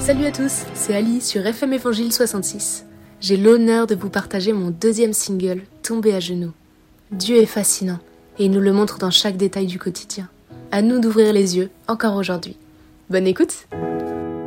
Salut à tous, c'est Ali sur FM Évangile 66. J'ai l'honneur de vous partager mon deuxième single, Tomber à genoux. Dieu est fascinant et il nous le montre dans chaque détail du quotidien. À nous d'ouvrir les yeux, encore aujourd'hui. Bonne écoute!